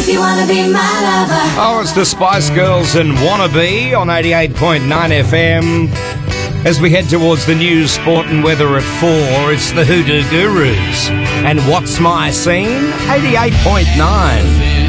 you wanna be my lover. Oh, it's the Spice Girls and Wannabe on 88.9 FM. As we head towards the news, sport and weather at 4, it's the Hoodoo Gurus. And What's My Scene? 88.9.